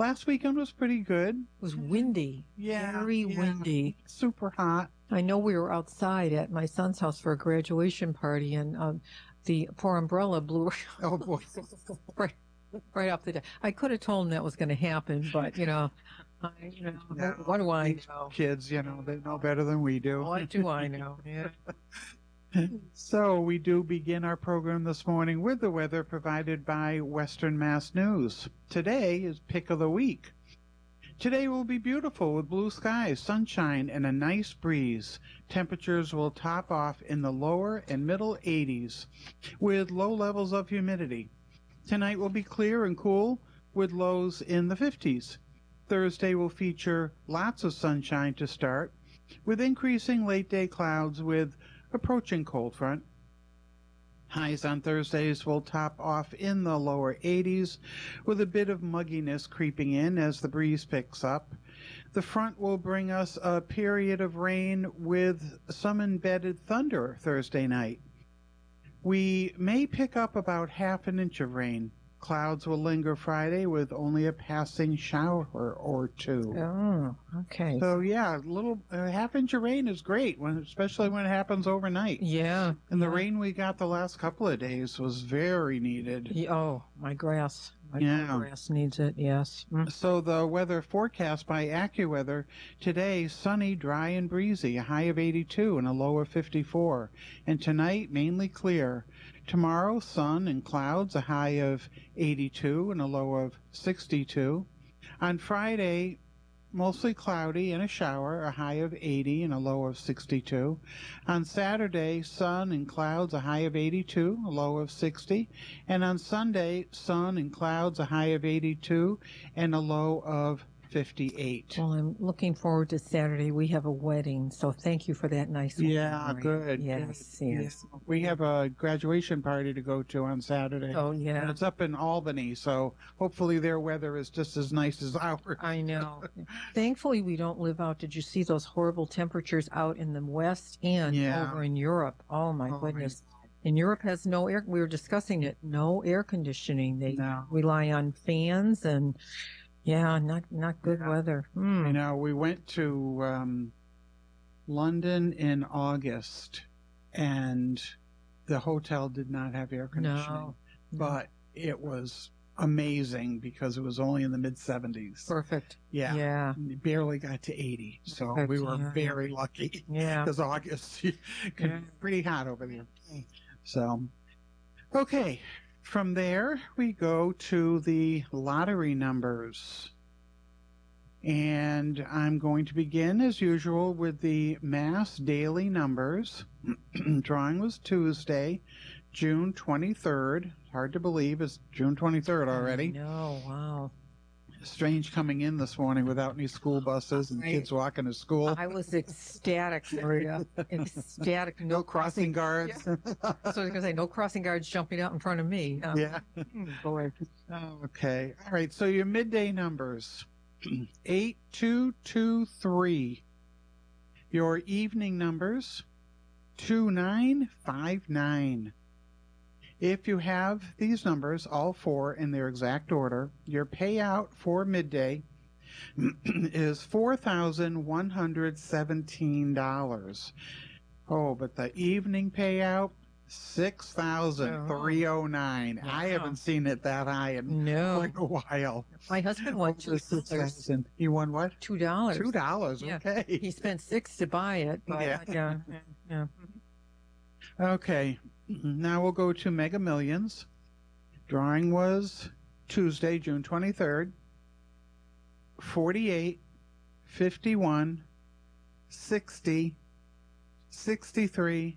Last weekend was pretty good. It was windy. Yeah. Very windy. Super hot. I know we were outside at my son's house for a graduation party, and the poor umbrella blew Oh, boy. right off the deck. I could have told him that was going to happen, but, what do I know? Kids, they know better than we do. What do I know? Yeah. So we do begin our program this morning with the weather provided by Western Mass News. Today is Pick of the Week. Today will be beautiful with blue skies, sunshine, and a nice breeze. Temperatures will top off in the lower and middle 80s with low levels of humidity. Tonight will be clear and cool with lows in the 50s. Thursday will feature lots of sunshine to start with increasing late-day clouds with approaching cold front. Highs on Thursdays will top off in the lower 80s with a bit of mugginess creeping in as the breeze picks up. The front will bring us a period of rain with some embedded thunder Thursday night. We may pick up about half an inch of rain. Clouds will linger Friday with only a passing shower or two. Oh, okay. So yeah, a little half inch of rain is great, especially when it happens overnight. Yeah. And the rain we got the last couple of days was very needed. Oh, my grass. My grass needs it, yes. So the weather forecast by AccuWeather today, sunny, dry, and breezy, a high of 82 and a low of 54. And tonight, mainly clear. Tomorrow, sun and clouds, a high of 82 and a low of 62. On Friday, mostly cloudy and a shower, a high of 80 and a low of 62. On Saturday, sun and clouds, a high of 82, a low of 60. And on Sunday, sun and clouds, a high of 82 and a low of 58. Well, I'm looking forward to Saturday. We have a wedding, so thank you for that nice one. Yeah, good. Yes. We have a graduation party to go to on Saturday. Oh, yeah. And it's up in Albany, so hopefully their weather is just as nice as ours. I know. Thankfully, we don't live out. Did you see those horrible temperatures out in the West and over in Europe? Oh, my goodness. And Europe has no air. We were discussing it. No air conditioning. They rely on fans and... Yeah, not good weather. We went to London in August, and the hotel did not have air conditioning. But it was amazing because it was only in the mid-70s. Perfect. Yeah. We barely got to 80, so we were very lucky. Yeah. Because August can be pretty hot over there. So, okay. From there, we go to the lottery numbers. And I'm going to begin, as usual, with the Mass daily numbers. Drawing was Tuesday, June 23rd. Hard to believe it's June 23rd already. No, wow. Strange coming in this morning without any school buses and kids walking to school. I was ecstatic, Maria. Ecstatic. No crossing guards. Yeah. So I was going to say, no crossing guards jumping out in front of me. Boy. Okay. All right. So your midday numbers, 8223. Your evening numbers, 2959. If you have these numbers, all four in their exact order, your payout for midday is $4,117. Oh, but the evening payout, $6,309. Wow. I haven't seen it that high in quite a while. My husband won $2. He won what? $2. $2, okay. He spent $6 to buy it. But yeah. Okay. Now we'll go to Mega Millions. Drawing was Tuesday, June 23rd. 48, 51, 60, 63,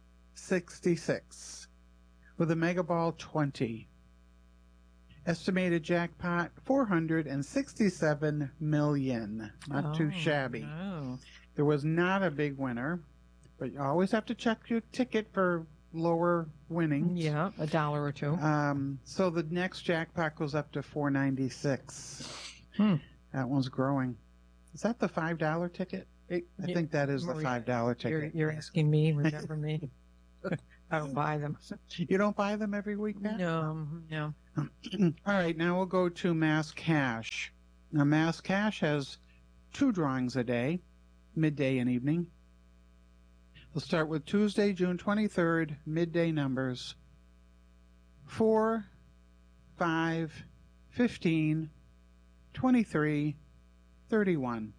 66. With a Mega Ball 20. Estimated jackpot, $467 million. Not too shabby. No. There was not a big winner, but you always have to check your ticket for lower winnings. Yeah, $1 or $2. So the next jackpot goes up to $496. That one's growing. Is that the $5 ticket? I think that is the $5 ticket. You're asking me. Remember me? I don't buy them. You don't buy them every week now? No. All right, now we'll go to Mass Cash. Now, Mass Cash has 2 drawings a day, midday and evening. We'll start with Tuesday, June 23rd, midday numbers 4, 5, 15, 23, 31.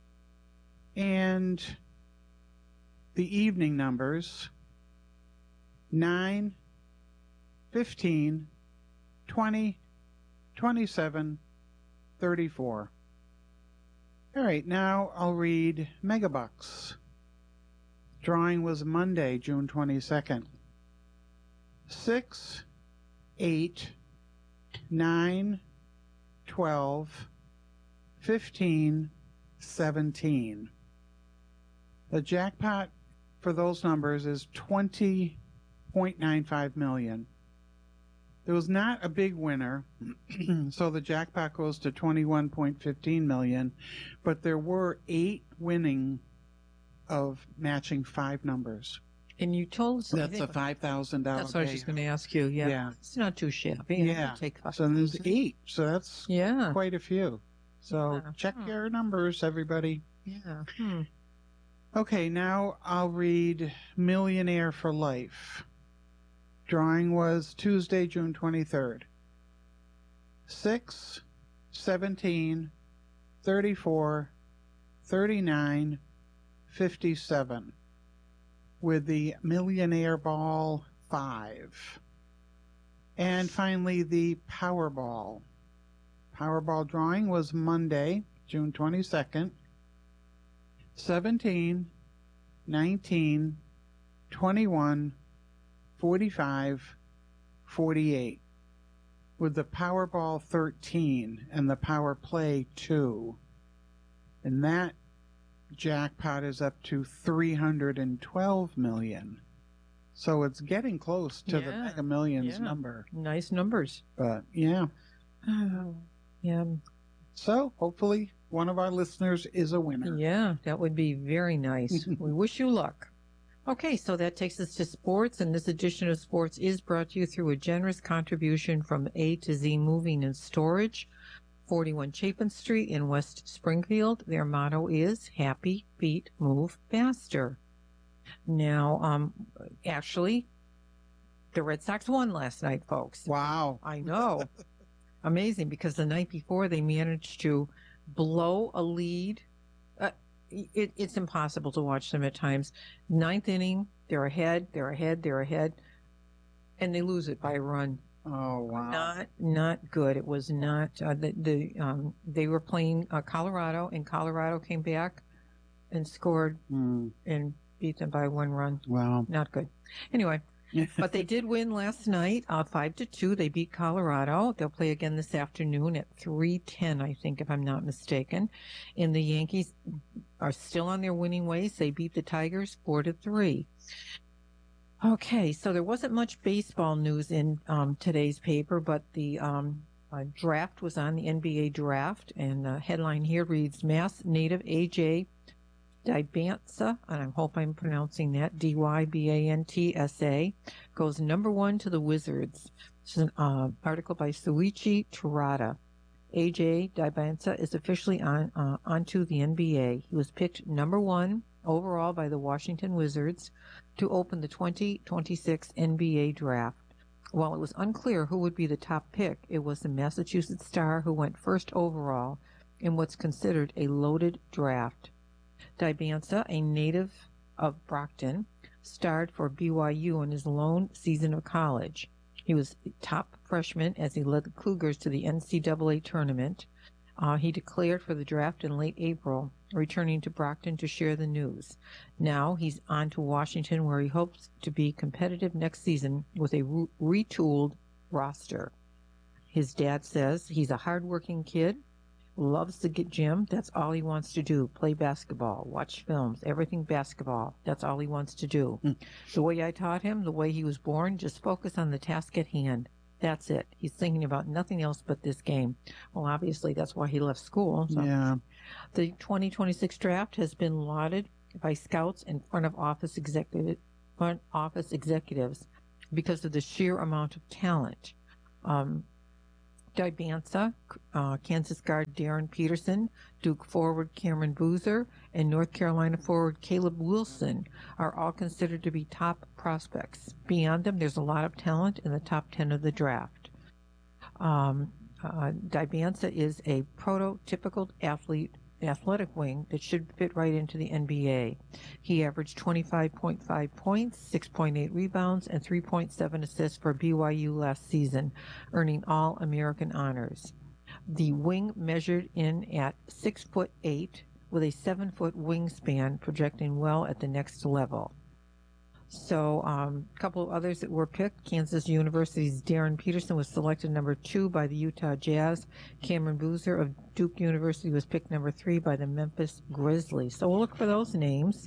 And the evening numbers 9, 15, 20, 27, 34. All right, now I'll read Megabucks. Drawing was Monday, June 22nd. 6, 8, 9, 12, 15, 17. The jackpot for those numbers is $20.95 million. There was not a big winner, so the jackpot goes to $21.15 million, but there were 8 winning of matching 5 numbers. And you told us that's a $5,000. That's what I was just going to ask you. Yeah, it's not too shabby. Yeah, so there's 8, so that's quite a few. So check your numbers, everybody. Yeah. Okay, now I'll read Millionaire for Life. Drawing was Tuesday, June 23rd. 6, 17, 34, 39, 57. With the Millionaire Ball 5. And finally, the Powerball. Powerball drawing was Monday, June 22nd. 17, 19, 21, 45, 48. With the Powerball 13 and the Power Play 2. And that jackpot is up to $312 million. So it's getting close to the Mega Millions number. Nice numbers. But yeah. Yeah. So hopefully one of our listeners is a winner. Yeah, that would be very nice. We wish you luck. Okay, so that takes us to sports, and this edition of sports is brought to you through a generous contribution from A to Z Moving and Storage, 41 Chapin Street in West Springfield. Their motto is Happy, Beat, Move, Faster. Now, actually, the Red Sox won last night, folks. Wow. I know. Amazing, because the night before they managed to blow a lead. It's impossible to watch them at times. 9th inning, they're ahead, and they lose it by a run. Oh, wow. Not good. It was not. They were playing Colorado, and Colorado came back and scored and beat them by 1 run. Wow. Not good. Anyway, but they did win last night, 5-2. They beat Colorado. They'll play again this afternoon at 3:10, I think, if I'm not mistaken. And the Yankees are still on their winning ways. They beat the Tigers 4-3. Okay, so there wasn't much baseball news in today's paper, but the draft was on, the NBA draft, and the headline here reads, Mass native A.J. Dybantsa, and I hope I'm pronouncing that, Dybantsa, goes #1 to the Wizards. This is an article by Suichi Terada. A.J. Dybantsa is officially onto the NBA. He was picked #1 overall by the Washington Wizards to open the 2026 NBA draft. While it was unclear who would be the top pick, it was the Massachusetts star who went first overall in what's considered a loaded draft. Dybantsa, a native of Brockton, starred for BYU in his lone season of college. He was the top freshman as he led the Cougars to the NCAA tournament. He declared for the draft in late April, returning to Brockton to share the news. Now he's on to Washington, where he hopes to be competitive next season with a retooled roster. His dad says he's a hardworking kid, loves the gym. That's all he wants to do. Play basketball, watch films, everything basketball. That's all he wants to do. The way I taught him, the way he was born, just focus on the task at hand. That's it. He's thinking about nothing else but this game. Well, obviously, that's why he left school. So. Yeah. The 2026 draft has been lauded by scouts and front office executives because of the sheer amount of talent. Dybansa, Kansas guard Darren Peterson, Duke forward Cameron Boozer, and North Carolina forward Caleb Wilson are all considered to be top prospects. Beyond them, there's a lot of talent in the top 10 of the draft. Dybansa is a prototypical athletic wing that should fit right into the NBA. He averaged 25.5 points, 6.8 rebounds, and 3.7 assists for BYU last season, earning All-American honors. The wing measured in at 6'8" with a 7-foot wingspan, projecting well at the next level. So a couple of others that were picked. Kansas University's Darren Peterson was selected number 2 by the Utah Jazz. Cameron Boozer of Duke University was picked number 3 by the Memphis Grizzlies. So we'll look for those names.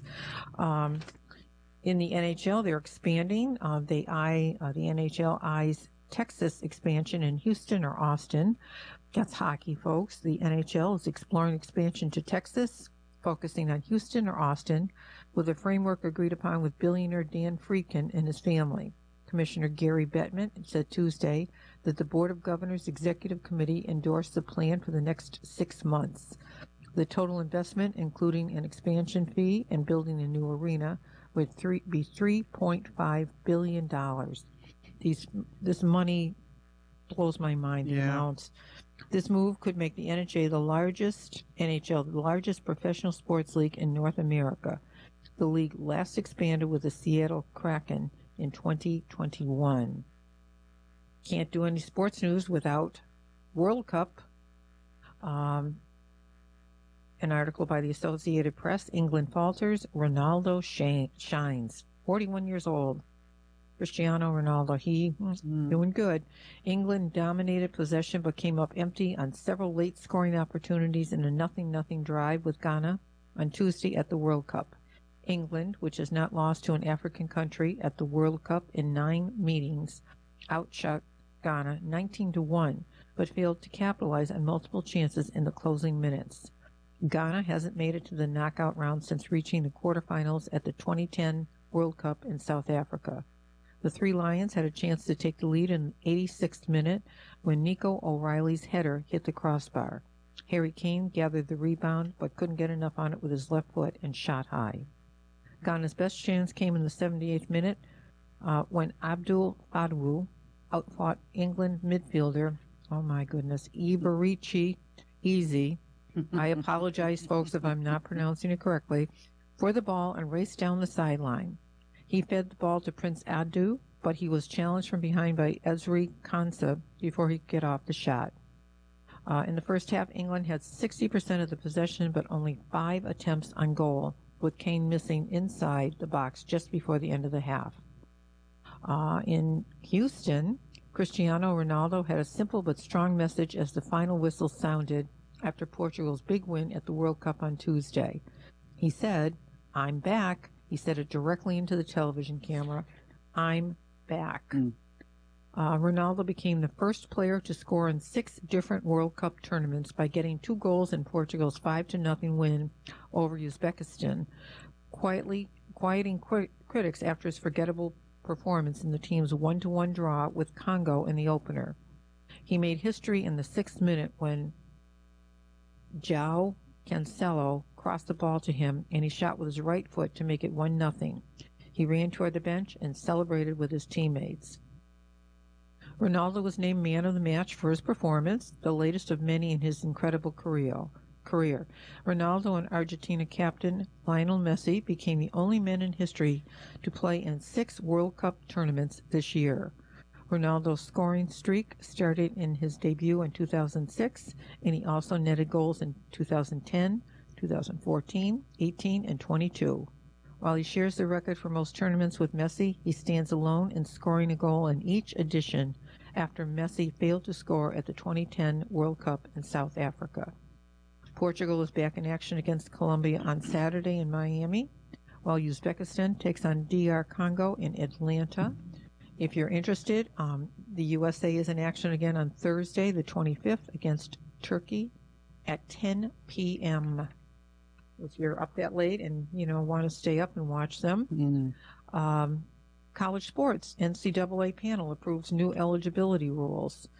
In the NHL, they're expanding. The NHL eyes Texas expansion in Houston or Austin. That's hockey, folks. The NHL is exploring expansion to Texas, focusing on Houston or Austin, with a framework agreed upon with billionaire Dan Friedkin and his family. Commissioner Gary Bettman said Tuesday that the Board of Governors Executive Committee endorsed the plan for the next 6 months. The total investment, including an expansion fee and building a new arena, would be $3.5 billion. This money blows my mind, the amounts. This move could make the NHL the largest professional sports league in North America. The league last expanded with the Seattle Kraken in 2021. Can't do any sports news without World Cup. An article by the Associated Press, England falters, Ronaldo shines. 41 years old. Cristiano Ronaldo, he was doing good. England dominated possession but came up empty on several late scoring opportunities in a 0-0 drive with Ghana on Tuesday at the World Cup. England, which has not lost to an African country at the World Cup in 9 meetings, outshot Ghana 19-1, but failed to capitalize on multiple chances in the closing minutes. Ghana hasn't made it to the knockout round since reaching the quarterfinals at the 2010 World Cup in South Africa. The Three Lions had a chance to take the lead in the 86th minute when Nico O'Reilly's header hit the crossbar. Harry Kane gathered the rebound but couldn't get enough on it with his left foot and shot high. Ghana's best chance came in the 78th minute when Abdul Fadwu outfought England midfielder, Iberichi Eze. I apologize, folks, if I'm not pronouncing it correctly, for the ball and raced down the sideline. He fed the ball to Prince Adu, but he was challenged from behind by Ezri Konsa before he could get off the shot. In the first half, England had 60% of the possession, but only 5 attempts on goal, with Kane missing inside the box just before the end of the half. In Houston, Cristiano Ronaldo had a simple but strong message as the final whistle sounded after Portugal's big win at the World Cup on Tuesday. He said, "I'm back." He said it directly into the television camera. "I'm back." Ronaldo became the first player to score in 6 different World Cup tournaments by getting 2 goals in Portugal's 5-0 win over Uzbekistan, quieting critics after his forgettable performance in the team's 1-1 draw with Congo in the opener. He made history in the 6th minute when João Cancelo crossed the ball to him, and he shot with his right foot to make it 1-0. He ran toward the bench and celebrated with his teammates. Ronaldo was named man of the match for his performance, the latest of many in his incredible career. Ronaldo and Argentina captain Lionel Messi became the only men in history to play in 6 World Cup tournaments this year. Ronaldo's scoring streak started in his debut in 2006, and he also netted goals in 2010, 2014, 18, and 22. While he shares the record for most tournaments with Messi, he stands alone in scoring a goal in each edition after Messi failed to score at the 2010 World Cup in South Africa. Portugal is back in action against Colombia on Saturday in Miami, while Uzbekistan takes on DR Congo in Atlanta. If you're interested, the USA is in action again on Thursday, the 25th, against Turkey at 10 p.m. If you're up that late and, want to stay up and watch them. College sports, NCAA panel approves new eligibility rules.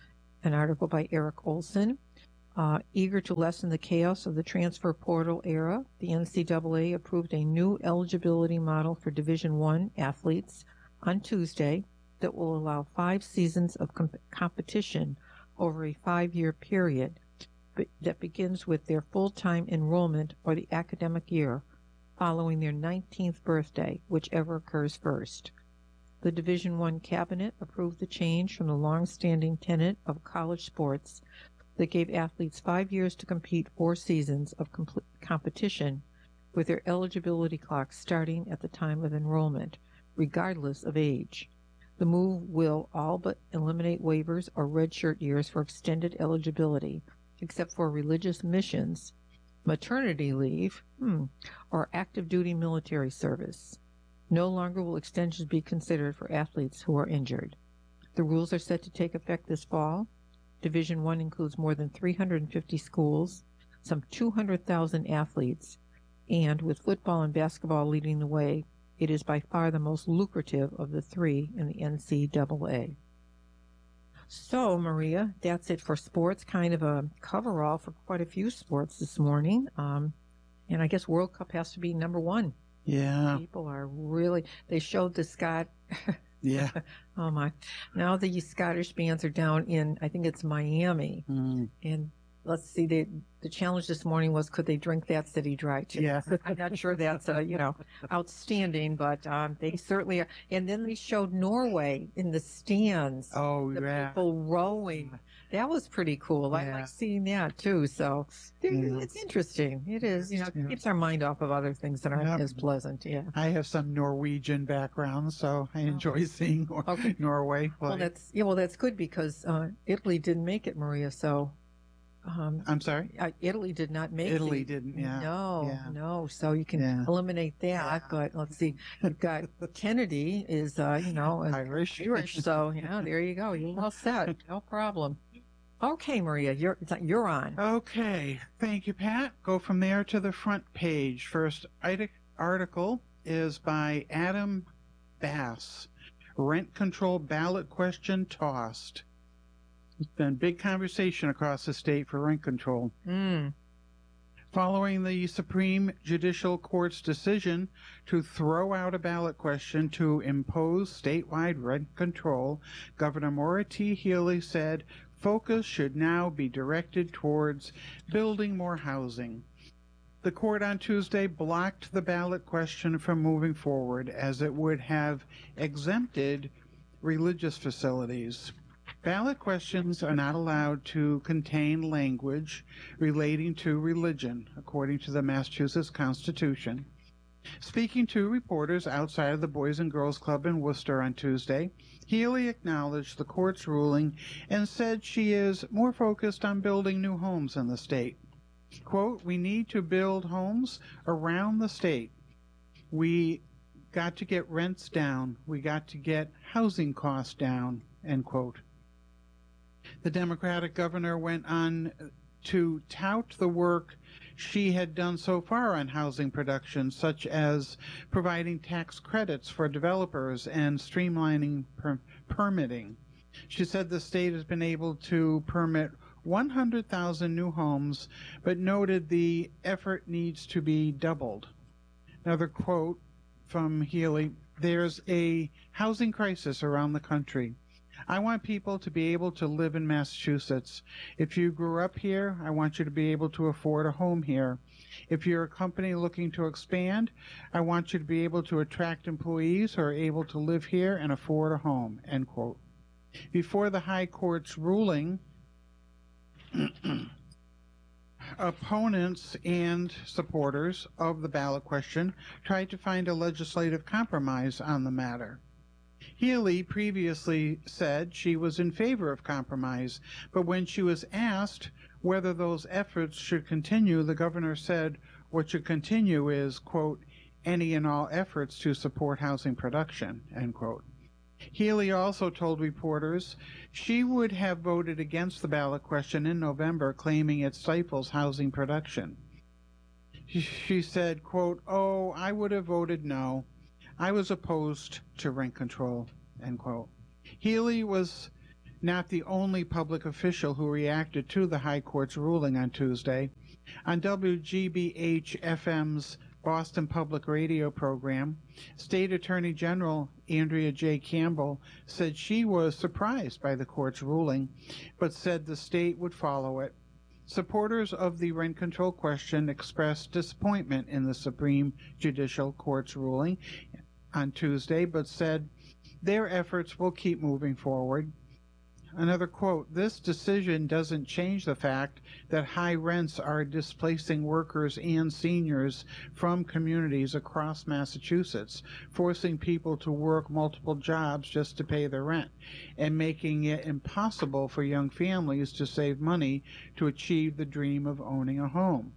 an article by Eric Olson. Eager to lessen the chaos of the transfer portal era, the NCAA approved a new eligibility model for Division I athletes on Tuesday that will allow 5 seasons of competition over a 5-year period that begins with their full-time enrollment or the academic year following their 19th birthday, whichever occurs first. The Division I cabinet approved the change from the long-standing tenet of college sports that gave athletes 5 years to compete 4 seasons of competition, with their eligibility clock starting at the time of enrollment, regardless of age. The move will all but eliminate waivers or redshirt years for extended eligibility, except for religious missions, maternity leave, or active duty military service. No longer will extensions be considered for athletes who are injured. The rules are set to take effect this fall. Division I includes more than 350 schools, some 200,000 athletes, and with football and basketball leading the way, it is by far the most lucrative of the 3 in the NCAA. So, Maria, that's it for sports, kind of a coverall for quite a few sports this morning. And I guess World Cup has to be number 1. Yeah. People are really, they showed the Scott. Yeah. Oh, my. Now the Scottish bands are down in, I think it's Miami. And let's see, the challenge this morning was, could they drink that city dry too? Yeah. I'm not sure that's, outstanding, but they certainly are. And then they showed Norway in the stands. Oh, the yeah. people rowing. That was pretty cool. Yeah. I like seeing that too. So it's interesting. It is, it keeps our mind off of other things that aren't as pleasant. Yeah. I have some Norwegian background, so I enjoy seeing Norway play. Well, that's good because Italy didn't make it, Maria. So. I'm sorry? Italy did not make it. Italy didn't, yeah. No. So you can eliminate that. Yeah. But let's see. You've got Kennedy is, Irish. So, there you go. You're all set. No problem. Okay, Maria, you're on. Okay. Thank you, Pat. Go from there to the front page. First article is by Adam Bass. Rent control ballot question tossed. There's been big conversation across the state for rent control. Following the Supreme Judicial Court's decision to throw out a ballot question to impose statewide rent control, Governor Maura T. Healey said focus should now be directed towards building more housing. The court on Tuesday blocked the ballot question from moving forward as it would have exempted religious facilities. Ballot questions are not allowed to contain language relating to religion, according to the Massachusetts Constitution. Speaking to reporters outside of the Boys and Girls Club in Worcester on Tuesday, Healey acknowledged the court's ruling and said she is more focused on building new homes in the state. Quote, "We need to build homes around the state. We got to get rents down. We got to get housing costs down," end quote. The Democratic governor went on to tout the work she had done so far on housing production, such as providing tax credits for developers and streamlining permitting. She said the state has been able to permit 100,000 new homes, but noted the effort needs to be doubled. Another quote from Healey, "There's a housing crisis around the country. I want people to be able to live in Massachusetts. If you grew up here, I want you to be able to afford a home here. If you're a company looking to expand, I want you to be able to attract employees who are able to live here and afford a home," end quote. Before the High Court's ruling, opponents and supporters of the ballot question tried to find a legislative compromise on the matter. Healey previously said she was in favor of compromise, but when she was asked whether those efforts should continue, the governor said what should continue is, quote, "any and all efforts to support housing production," end quote. Healey also told reporters she would have voted against the ballot question in November, claiming it stifles housing production. She said, quote, "Oh, I would have voted no. I was opposed to rent control," end quote. Healey was not the only public official who reacted to the High Court's ruling on Tuesday. On WGBH-FM's Boston Public Radio program, State Attorney General Andrea J. Campbell said she was surprised by the court's ruling, but said the state would follow it. Supporters of the rent control question expressed disappointment in the Supreme Judicial Court's ruling on Tuesday, but said their efforts will keep moving forward. Another quote, "This decision doesn't change the fact that high rents are displacing workers and seniors from communities across Massachusetts, forcing people to work multiple jobs just to pay their rent, and making it impossible for young families to save money to achieve the dream of owning a home."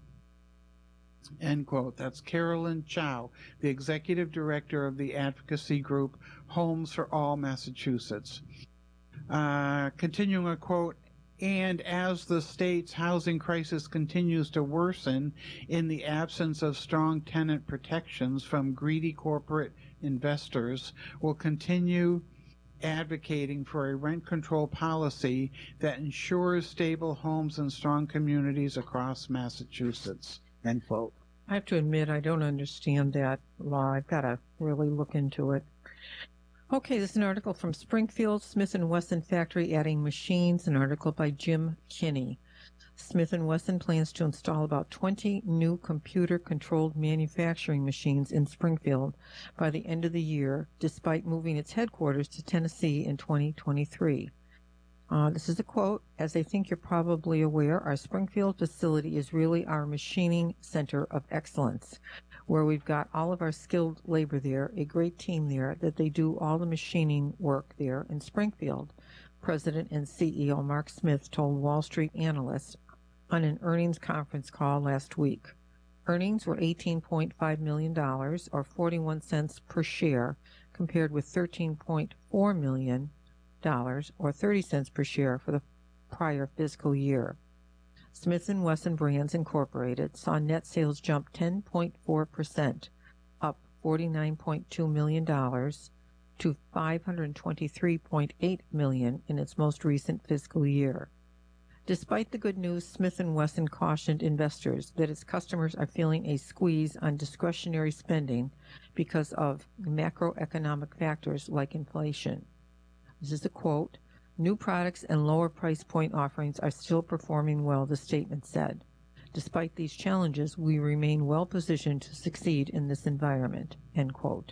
End quote. That's Carolyn Chow, the executive director of the advocacy group Homes for All Massachusetts. Continuing a quote, "And as the state's housing crisis continues to worsen in the absence of strong tenant protections from greedy corporate investors, we'll continue advocating for a rent control policy that ensures stable homes and strong communities across Massachusetts." End quote. I have to admit, I don't understand that law. I've got to really look into it. Okay, this is an article from Springfield, Smith & Wesson factory adding machines, an article by Jim Kinney. Smith & Wesson plans to install about 20 new computer-controlled manufacturing machines in Springfield by the end of the year, despite moving its headquarters to Tennessee in 2023. This is a quote, "As I think you're probably aware, our Springfield facility is really our machining center of excellence, where we've got all of our skilled labor there, a great team there, that they do all the machining work there in Springfield," President and CEO Mark Smith told Wall Street analysts on an earnings conference call last week. Earnings were $18.5 million, or 41 cents per share, compared with $13.4 million, or 30 cents per share for the prior fiscal year. Smith & Wesson Brands Incorporated saw net sales jump 10.4%, up $49.2 million to $523.8 million in its most recent fiscal year. Despite the good news, Smith & Wesson cautioned investors that its customers are feeling a squeeze on discretionary spending because of macroeconomic factors like inflation. This is a quote, "New products and lower price point offerings are still performing well," the statement said. "Despite these challenges, we remain well positioned to succeed in this environment," end quote.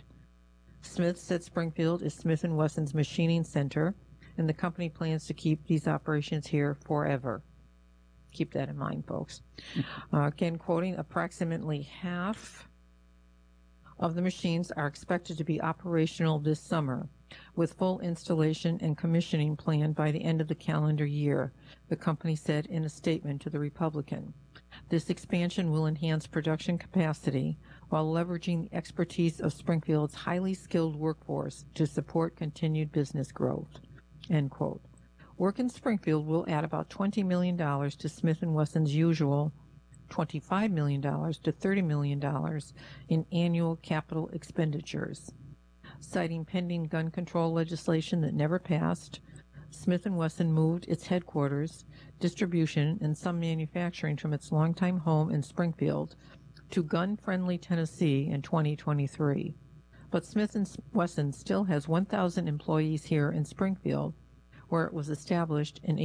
Smith said Springfield is Smith & Wesson's machining center, and the company plans to keep these operations here forever. Keep that in mind, folks. Again, quoting, "Approximately half of the machines are expected to be operational this summer, with full installation and commissioning planned by the end of the calendar year," the company said in a statement to the Republican. "This expansion will enhance production capacity while leveraging the expertise of Springfield's highly skilled workforce to support continued business growth," end quote. Work in Springfield will add about $20 million to Smith & Wesson's usual $25 million to $30 million in annual capital expenditures. Citing pending gun control legislation that never passed, Smith & Wesson moved its headquarters, distribution, and some manufacturing from its longtime home in Springfield to gun-friendly Tennessee in 2023. But Smith & Wesson still has 1,000 employees here in Springfield, where it was established in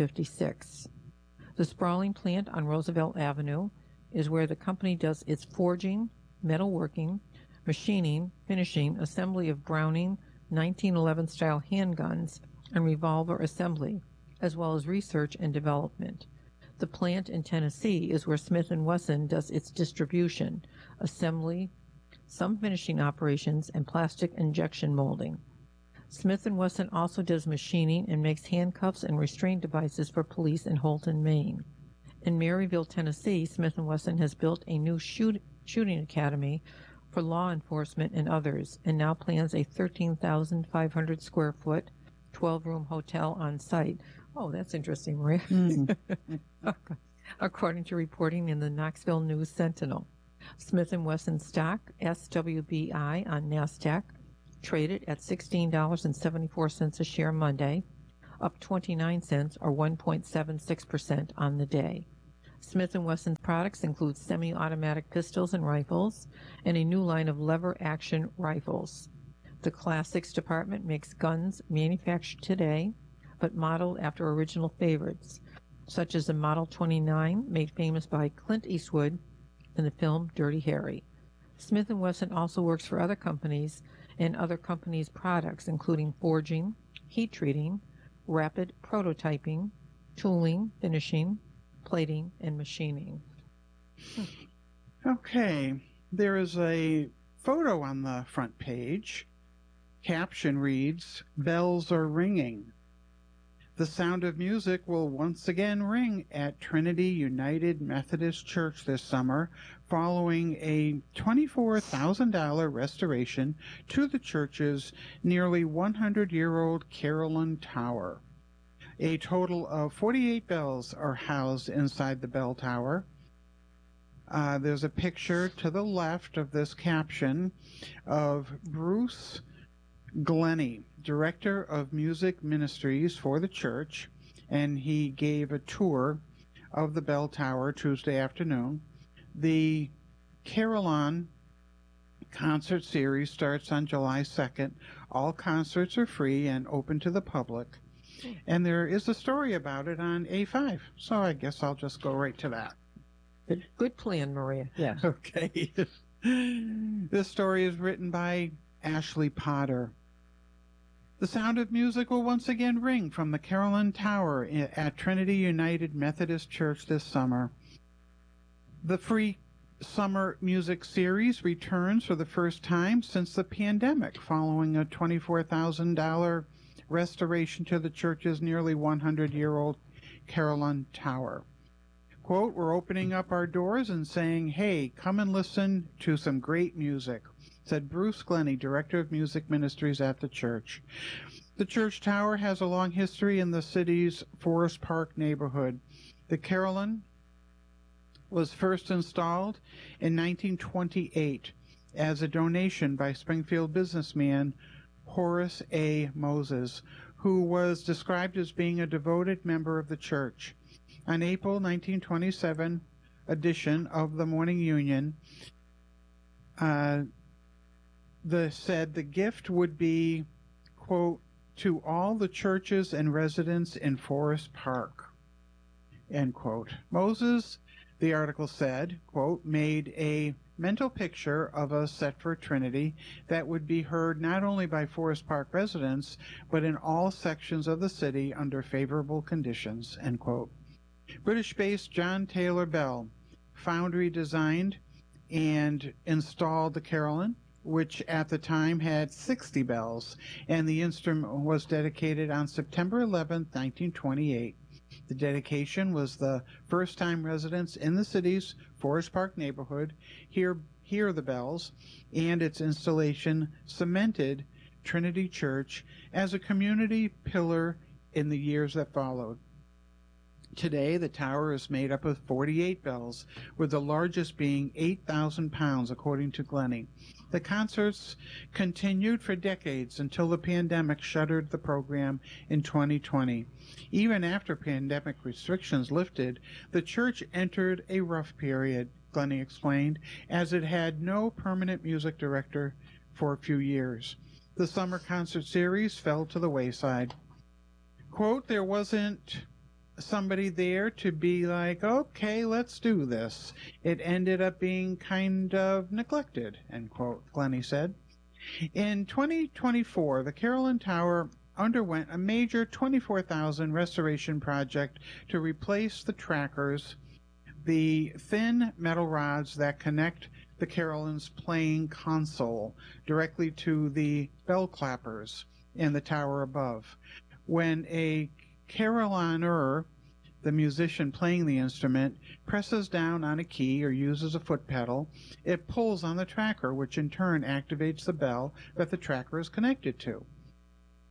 1856. The sprawling plant on Roosevelt Avenue is where the company does its forging, metalworking, machining, finishing, assembly of Browning 1911-style handguns, and revolver assembly, as well as research and development. The plant in Tennessee is where Smith & Wesson does its distribution, assembly, some finishing operations, and plastic injection molding. Smith & Wesson also does machining and makes handcuffs and restraint devices for police in Holton, Maine. In Maryville, Tennessee, Smith & Wesson has built a new shooting academy for law enforcement and others, and now plans a 13,500 square foot, 12-room hotel on site. Oh, that's interesting, Maria. According to reporting in the Knoxville News Sentinel. Smith & Wesson stock, SWBI on NASDAQ, traded at $16.74 a share Monday, up 29 cents or 1.76% on the day. Smith & Wesson's products include semi-automatic pistols and rifles and a new line of lever-action rifles. The Classics department makes guns manufactured today, but modeled after original favorites, such as the Model 29 made famous by Clint Eastwood in the film Dirty Harry. Smith & Wesson also works for other companies and other companies' products, including forging, heat treating, rapid prototyping, tooling, finishing, plating, and machining. Okay, there is a photo on the front page. Caption reads, "Bells are ringing." The Sound of Music will once again ring at Trinity United Methodist Church this summer, following a $24,000 restoration to the church's nearly 100-year-old Carillon Tower. A total of 48 bells are housed inside the bell tower. There's a picture to the left of this caption of Bruce Glennie, Director of Music Ministries for the church, and he gave a tour of the bell tower Tuesday afternoon. The Carillon concert series starts on July 2nd. All concerts are free and open to the public. And there is a story about it on A5, so I guess I'll just go right to that. Good plan, Maria. Yeah. Okay. This story is written by Ashley Potter. The Sound of Music will once again ring from the Carillon Tower at Trinity United Methodist Church this summer. The free summer music series returns for the first time since the pandemic, following a $24,000 restoration to the church's nearly 100-year-old Carillon Tower. Quote, "We're opening up our doors and saying, hey, come and listen to some great music," said Bruce Glennie, Director of Music Ministries at the church. The church tower has a long history in the city's Forest Park neighborhood. The Carillon was first installed in 1928 as a donation by Springfield businessman Horace A. Moses, who was described as being a devoted member of the church. An April 1927 edition of the Morning Union said the gift would be, quote, "to all the churches and residents in Forest Park," end quote. Moses, the article said, quote, "made a mental picture of a set for Trinity that would be heard not only by Forest Park residents, but in all sections of the city under favorable conditions," end quote. British-based John Taylor Bell foundry designed and installed the Carillon, which at the time had 60 bells, and the instrument was dedicated on September 11, 1928. The dedication was the first time residents in the city's Forest Park neighborhood hear the bells, and its installation cemented Trinity Church as a community pillar in the years that followed. Today, the tower is made up of 48 bells, with the largest being 8,000 pounds, according to Glennie. The concerts continued for decades until the pandemic shuttered the program in 2020. Even after pandemic restrictions lifted, the church entered a rough period, Glennie explained, as it had no permanent music director for a few years. The summer concert series fell to the wayside. Quote, "There wasn't somebody there to be like, okay, let's do this. It ended up being kind of neglected," end quote, Glennie said. In 2024, the Carillon Tower underwent a major $24,000 restoration project to replace the trackers, the thin metal rods that connect the Carillon's playing console directly to the bell clappers in the tower above. When a carillonneur, the musician playing the instrument, presses down on a key or uses a foot pedal, it pulls on the tracker, which in turn activates the bell that the tracker is connected to.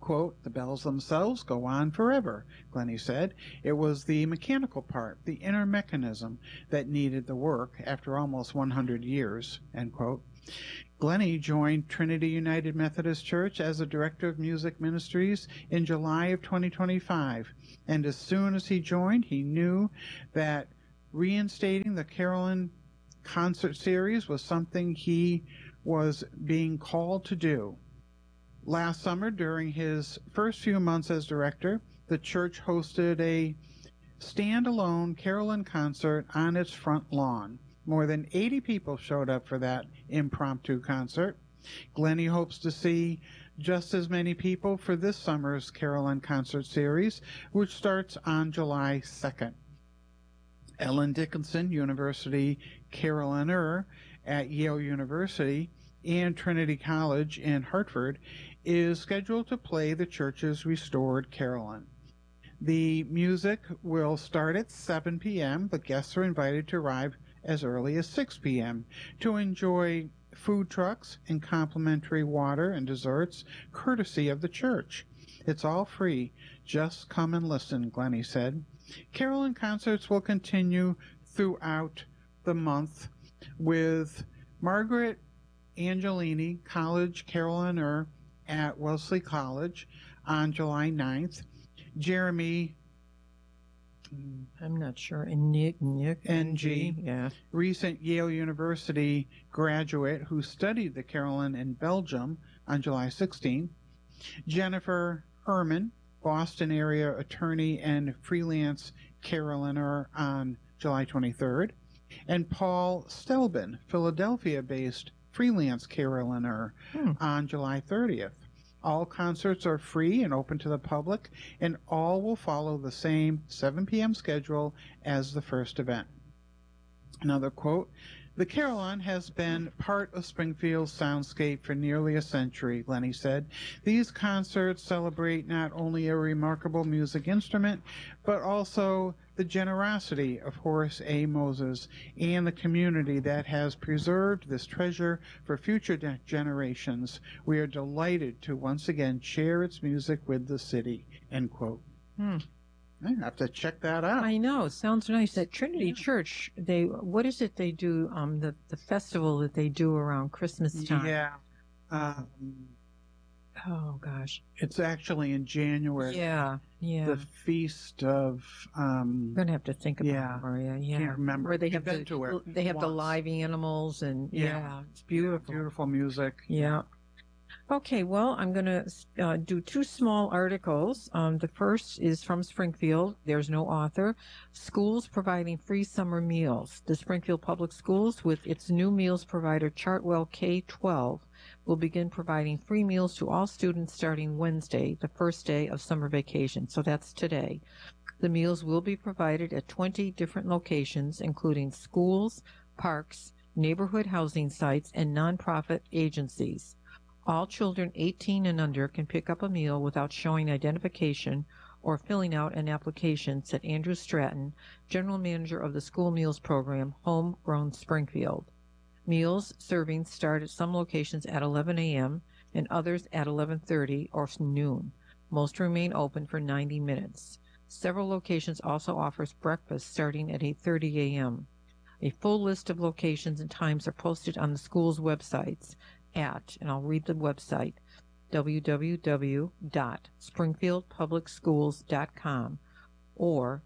quote, "The bells themselves go on forever," Glennie said. "It was the mechanical part, the inner mechanism, that needed the work after almost 100 years," end quote. Glennie joined Trinity United Methodist Church as the Director of Music Ministries in July of 2025, and as soon as he joined, he knew that reinstating the Carolyn concert series was something he was being called to do. Last summer, during his first few months as director, the church hosted a standalone Carolyn concert on its front lawn. More than 80 people showed up for that impromptu concert. Glennie hopes to see just as many people for this summer's Carolyn concert series, which starts on July 2nd. Ellen Dickinson, University Carolyner at Yale University and Trinity College in Hartford, is scheduled to play the church's restored Carolyn. The music will start at 7 p.m., but guests are invited to arrive as early as 6 p.m. to enjoy food trucks and complimentary water and desserts courtesy of the church. It's all free. Just come and listen, Glennie said. Carolyn concerts will continue throughout the month with Margaret Angelini, College Carolyner at Wellesley College on July 9th. Jeremy, I'm not sure, Nick, NG, yeah, recent Yale University graduate who studied the Carolyn in Belgium on July 16th. Jennifer Herman, Boston area attorney and freelance Carolyner on July 23rd. And Paul Stelben, Philadelphia-based freelance Carolyner on July 30th. All concerts are free and open to the public, and all will follow the same 7 p.m. schedule as the first event. Another quote, "The Carolyn has been part of Springfield's soundscape for nearly a century," Glennie said. "These concerts celebrate not only a remarkable music instrument, but also the generosity of Horace A. Moses and the community that has preserved this treasure for future generations. We are delighted to once again share its music with the city," end quote. I have to check that out. I know. Sounds nice. At Trinity Church, what is it they do? The festival that they do around Christmas time. Yeah. Oh gosh. It's actually in January. Yeah. The feast of. I'm gonna have to think about it, Maria. Yeah. Can't remember. Where they have the live animals and it's beautiful. Beautiful music. Yeah. Okay, well, I'm going to do two small articles. The first is from Springfield. There's no author. Schools providing free summer meals. The Springfield Public Schools, with its new meals provider Chartwell K-12, will begin providing free meals to all students starting Wednesday, the first day of summer vacation. So that's today. The meals will be provided at 20 different locations, including schools, parks, neighborhood housing sites, and nonprofit agencies. All children 18 and under can pick up a meal without showing identification or filling out an application, said Andrew Stratton, General Manager of the School Meals Program, Homegrown Springfield. Meals servings start at some locations at 11 a.m. and others at 11:30 or noon. Most remain open for 90 minutes. Several locations also offers breakfast starting at 8:30 a.m. A full list of locations and times are posted on the school's websites at, and I'll read the website, www.springfieldpublicschools.com or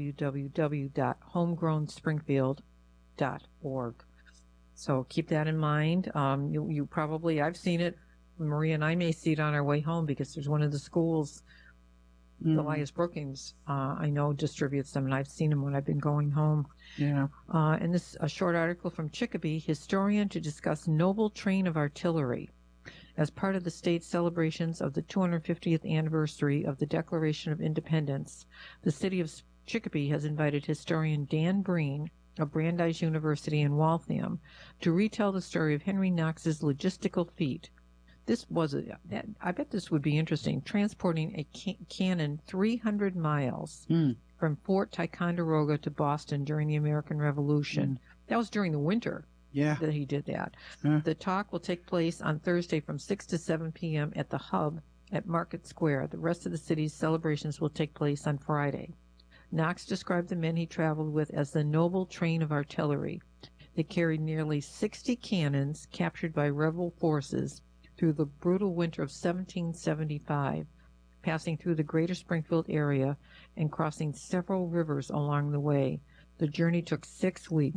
www.homegrownspringfield.org. So keep that in mind. You probably, I've seen it, Maria and I may see it on our way home because there's one of the schools, Elias Brookings, I know distributes them, and I've seen them when I've been going home. Yeah. And this a short article from Chicopee, historian to discuss Noble Train of Artillery. As part of the state's celebrations of the 250th anniversary of the Declaration of Independence, the city of Chicopee has invited historian Dan Breen of Brandeis University in Waltham to retell the story of Henry Knox's logistical feat. This was I bet this would be interesting, transporting a cannon 300 miles from Fort Ticonderoga to Boston during the American Revolution. That was during the winter that he did that. The talk will take place on Thursday from 6 to 7 p.m. at the Hub at Market Square. The rest of the city's celebrations will take place on Friday. Knox described the men he traveled with as the noble train of artillery. They carried nearly 60 cannons captured by rebel forces through the brutal winter of 1775, passing through the greater Springfield area and crossing several rivers along the way. The journey took 6 weeks.